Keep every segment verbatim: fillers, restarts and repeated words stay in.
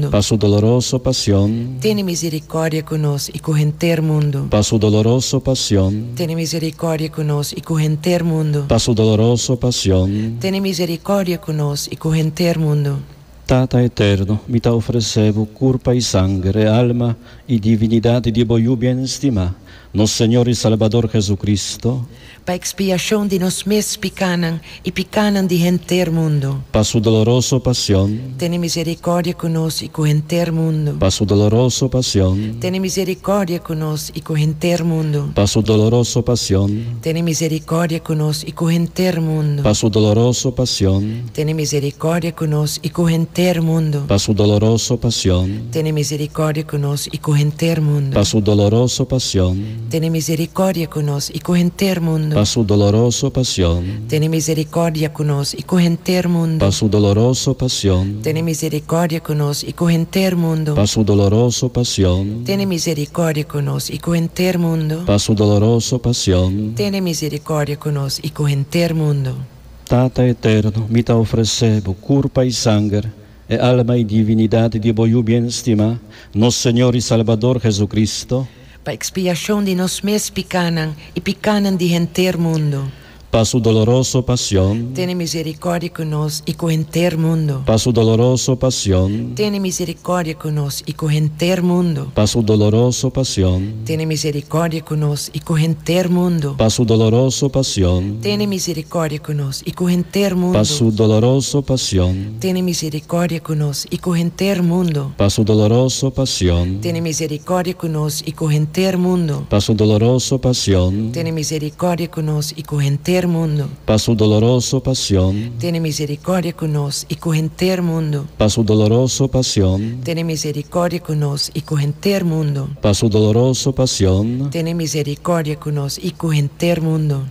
mundo. Pa' su dolorosa pasión, Tiene misericordia con nos y con enter mundo. pa' su dolorosa pasión, Tiene misericordia con nos y con enter mundo. pa' su dolorosa pasión. Tiene misericordia con nos y con enter mundo. Tata eterno, mi te ofrecevo curpa y sangre, alma y divinidad de voyu bien estima, nos Señor y Salvador Jesucristo, Pa expiación de nos mes picanan y picanan de enter mundo. pa' su dolorosa pasión, Tiene misericordia con nos y con enter mundo. pa' su dolorosa pasión, Tiene misericordia con nos y con enter mundo. pa' su dolorosa pasión, Tiene misericordia con nos y con enter mundo. pa' su dolorosa pasión, Tiene misericordia con nos y con enter mundo. pa' su dolorosa pasión, Tiene misericordia con nos y con enter mundo. pa' su dolorosa pasión, Tiene misericordia con nos y con enter mundo. pa' su dolorosa pasión, Tiene misericordia con nos y con enter mundo. pa' su dolorosa pasión, Tiene misericordia con nos y con enter mundo. pa' su dolorosa pasión, Tiene misericordia con nos y con enter mundo. pa' su dolorosa pasión. Tiene misericordia con nos y con enter mundo. Tata eterno, mi te ofrecevo curpa y sangre, e alma y divinidad de voyu bien estima, nos Señor y Salvador Jesucristo, Pa expiación de nos mes picanan y picanan de enter mundo. pa' su dolorosa pasión, Tiene misericordia con nos y con enter mundo. pa' su dolorosa pasión, Tiene misericordia con nos y con enter mundo. pa' su dolorosa pasión, Tiene misericordia con nos y con enter mundo. pa' su dolorosa pasión, Tiene misericordia con nos y con enter mundo. pa' su dolorosa pasión, Tiene misericordia con nos y con enter mundo. pa' su dolorosa pasión, Tiene misericordia con nos y con enter mundo. pa' su dolorosa pasión, Tiene misericordia con nos y con enter mundo. pa' su dolorosa pasión, Tiene misericordia con nos y con enter mundo. pa' su dolorosa pasión, Tiene misericordia con nos y con enter mundo. pa' su dolorosa pasión. Tiene misericordia con nos y con enter mundo.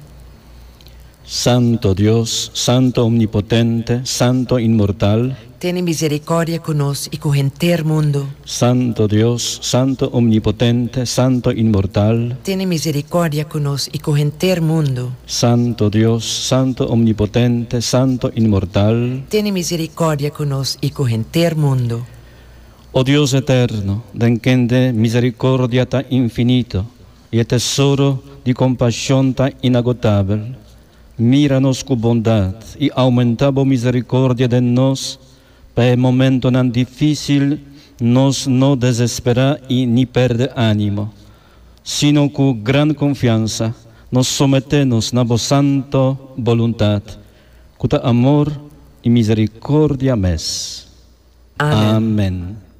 Santo Dios, Santo Omnipotente, Santo Inmortal, Tiene misericordia con nos y con enter mundo. Santo Dios, Santo Omnipotente, Santo Inmortal, Tiene misericordia con nos y con enter mundo. Santo Dios, Santo Omnipotente, Santo Inmortal. Tiene misericordia con nos y con enter mundo. Oh Dios eterno, den quien de misericordia tan infinito y el tesoro de compasión tan inagotable, míranos con bondad y aumentamos misericordia de nos, para el momento tan difícil nos no desesperar y ni perder ánimo, sino con gran confianza nos sometemos a vos santa voluntad, con amor y misericordia mes. Amén. Amén.